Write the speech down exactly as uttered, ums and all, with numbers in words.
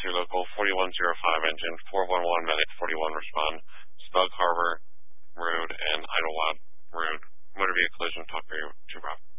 three local, forty-one oh five engine, four one one medic, forty-one respond, Spug Harbor Road and Idlewild Road. Motor vehicle collision, talk to Bravo.